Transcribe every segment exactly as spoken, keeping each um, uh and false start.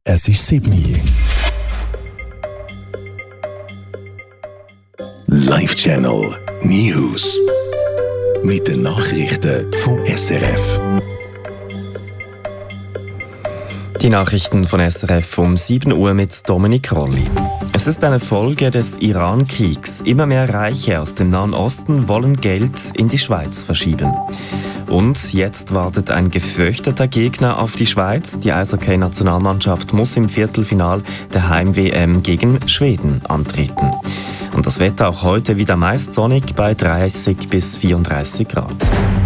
Es ist sieben Uhr. Live Channel News. Mit den Nachrichten vom S R F. Die Nachrichten von S R F um sieben Uhr mit Dominik Rolli. Es ist eine Folge des Iran-Kriegs. Immer mehr Reiche aus dem Nahen Osten wollen Geld in die Schweiz verschieben. Und jetzt wartet ein gefürchteter Gegner auf die Schweiz. Die Eishockey-Nationalmannschaft muss im Viertelfinal der Heim-W M gegen Schweden antreten. Und das Wetter auch heute wieder meist sonnig bei dreißig bis vierunddreißig Grad.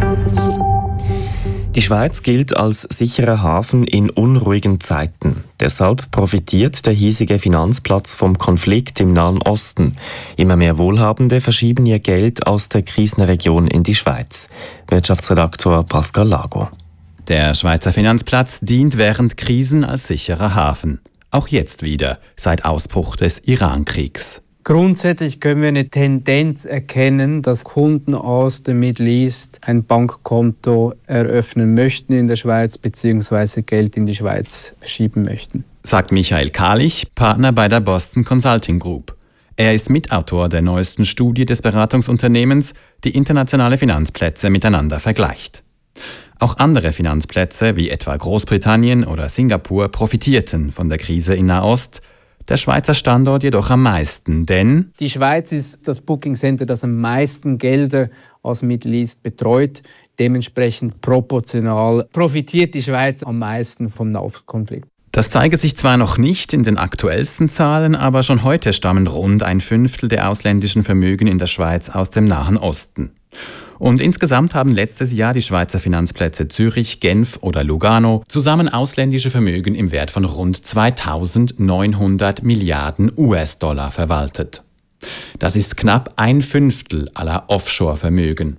Die Schweiz gilt als sicherer Hafen in unruhigen Zeiten. Deshalb profitiert der hiesige Finanzplatz vom Konflikt im Nahen Osten. Immer mehr Wohlhabende verschieben ihr Geld aus der Krisenregion in die Schweiz. Wirtschaftsredaktor Pascal Lago. Der Schweizer Finanzplatz dient während Krisen als sicherer Hafen. Auch jetzt wieder, seit Ausbruch des Iran-Kriegs. Grundsätzlich können wir eine Tendenz erkennen, dass Kunden aus dem Middle East ein Bankkonto eröffnen möchten in der Schweiz bzw. Geld in die Schweiz verschieben möchten. Sagt Michael Kahlich, Partner bei der Boston Consulting Group. Er ist Mitautor der neuesten Studie des Beratungsunternehmens, die internationale Finanzplätze miteinander vergleicht. Auch andere Finanzplätze, wie etwa Großbritannien oder Singapur, profitierten von der Krise in Nahost. Der Schweizer Standort jedoch am meisten, denn die Schweiz ist das Booking Center, das am meisten Gelder aus dem Middle East betreut. Dementsprechend proportional profitiert die Schweiz am meisten vom Nahostkonflikt. Das zeige sich zwar noch nicht in den aktuellsten Zahlen, aber schon heute stammen rund ein Fünftel der ausländischen Vermögen in der Schweiz aus dem Nahen Osten. Und insgesamt haben letztes Jahr die Schweizer Finanzplätze Zürich, Genf oder Lugano zusammen ausländische Vermögen im Wert von rund zweitausendneunhundert Milliarden U S-Dollar verwaltet. Das ist knapp ein Fünftel aller Offshore-Vermögen.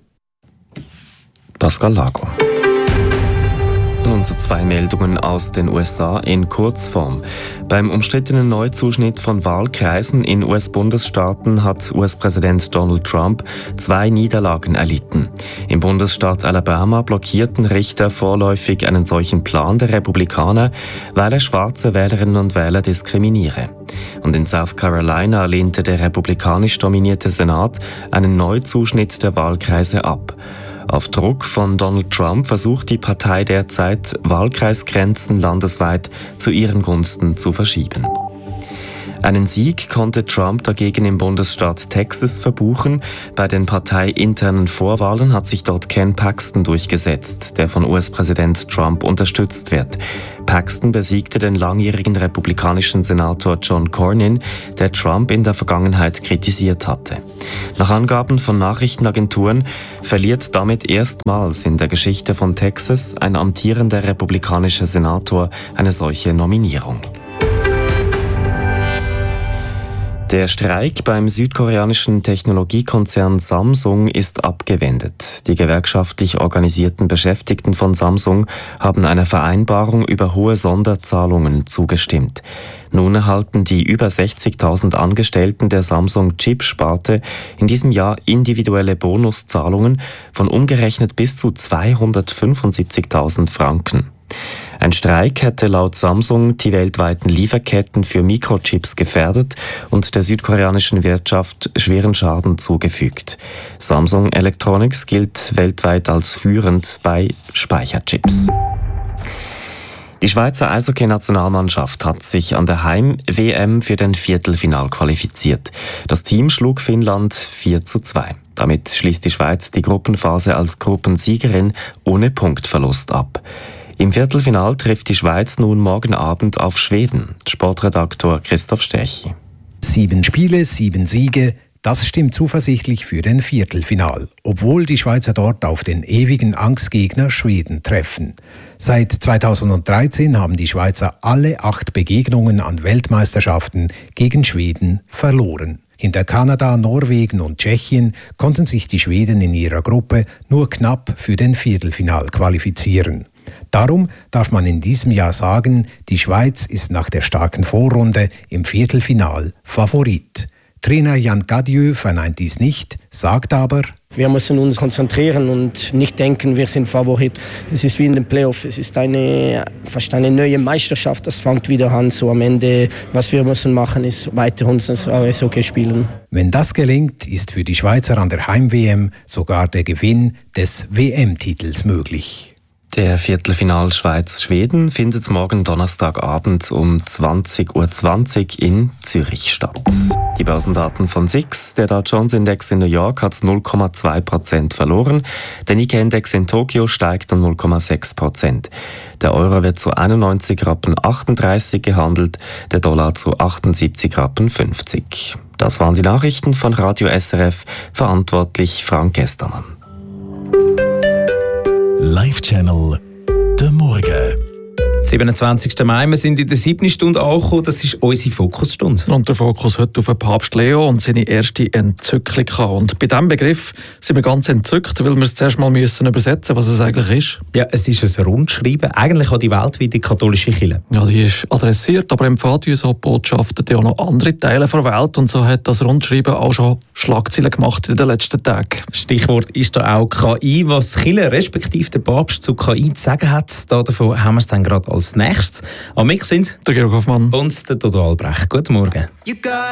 Pascal Lago. Nun zu zwei Meldungen aus den U S A in Kurzform. Beim umstrittenen Neuzuschnitt von Wahlkreisen in U S-Bundesstaaten hat U S-Präsident Donald Trump zwei Niederlagen erlitten. Im Bundesstaat Alabama blockierten Richter vorläufig einen solchen Plan der Republikaner, weil er schwarze Wählerinnen und Wähler diskriminiere. Und in South Carolina lehnte der republikanisch dominierte Senat einen Neuzuschnitt der Wahlkreise ab. Auf Druck von Donald Trump versucht die Partei derzeit, Wahlkreisgrenzen landesweit zu ihren Gunsten zu verschieben. Einen Sieg konnte Trump dagegen im Bundesstaat Texas verbuchen. Bei den parteiinternen Vorwahlen hat sich dort Ken Paxton durchgesetzt, der von U S-Präsident Trump unterstützt wird. Paxton besiegte den langjährigen republikanischen Senator John Cornyn, der Trump in der Vergangenheit kritisiert hatte. Nach Angaben von Nachrichtenagenturen verliert damit erstmals in der Geschichte von Texas ein amtierender republikanischer Senator eine solche Nominierung. Der Streik beim südkoreanischen Technologiekonzern Samsung ist abgewendet. Die gewerkschaftlich organisierten Beschäftigten von Samsung haben einer Vereinbarung über hohe Sonderzahlungen zugestimmt. Nun erhalten die über sechzigtausend Angestellten der Samsung-Chip-Sparte in diesem Jahr individuelle Bonuszahlungen von umgerechnet bis zu zweihundertfünfundsiebzigtausend Franken. Ein Streik hätte laut Samsung die weltweiten Lieferketten für Mikrochips gefährdet und der südkoreanischen Wirtschaft schweren Schaden zugefügt. Samsung Electronics gilt weltweit als führend bei Speicherchips. Die Schweizer Eishockey-Nationalmannschaft hat sich an der Heim-W M für den Viertelfinal qualifiziert. Das Team schlug Finnland vier zu zwei. Damit schließt die Schweiz die Gruppenphase als Gruppensiegerin ohne Punktverlust ab. Im Viertelfinal trifft die Schweiz nun morgen Abend auf Schweden. Sportredaktor Christoph Stärchi. Sieben Spiele, sieben Siege, das stimmt zuversichtlich für den Viertelfinal, obwohl die Schweizer dort auf den ewigen Angstgegner Schweden treffen. Seit zweitausenddreizehn haben die Schweizer alle acht Begegnungen an Weltmeisterschaften gegen Schweden verloren. Hinter Kanada, Norwegen und Tschechien konnten sich die Schweden in ihrer Gruppe nur knapp für den Viertelfinal qualifizieren. Darum darf man in diesem Jahr sagen, die Schweiz ist nach der starken Vorrunde im Viertelfinal Favorit. Trainer Jan Gadieu verneint dies nicht, sagt aber: Wir müssen uns konzentrieren und nicht denken, wir sind Favorit. Es ist wie in den Playoffs, es ist eine, fast eine neue Meisterschaft, das fängt wieder an. So am Ende, was wir müssen machen, ist weiter unser Eishockey spielen. Wenn das gelingt, ist für die Schweizer an der Heim-W M sogar der Gewinn des W M-Titels möglich. Der Viertelfinal Schweiz-Schweden findet morgen Donnerstagabend um zwanzig Uhr zwanzig in Zürich statt. Die Börsendaten von S I X, der Dow Jones Index in New York, hat null Komma zwei Prozent verloren. Der Nikkei-Index in Tokio steigt um null Komma sechs Prozent. Der Euro wird zu einundneunzig Rappen achtunddreißig gehandelt, der Dollar zu achtundsiebzig Rappen fünfzig. Das waren die Nachrichten von Radio S R F, verantwortlich Frank Gestermann. Live-Channel der Morgen. siebenundzwanzigsten Mai, wir sind in der siebten Stunde angekommen, das ist unsere Fokusstunde. Und der Fokus heute auf den Papst Leo und seine erste Enzyklika. Und bei diesem Begriff sind wir ganz entzückt, weil wir es zuerst mal müssen übersetzen, was es eigentlich ist. Ja, es ist ein Rundschreiben, eigentlich an die weltweite katholische Kirche. Ja, die ist adressiert, aber empfiehlt uns auch Botschaften die auch noch andere Teile der Welt. Und so hat das Rundschreiben auch schon Schlagzeilen gemacht in den letzten Tagen. Stichwort ist da auch K I, was die Kirche respektive der Papst zu K I zu sagen hat. Davon haben wir es dann gerade als nächstes. Am Mix sind der Georg Hoffmann und der Dodo Albrecht. Guten Morgen.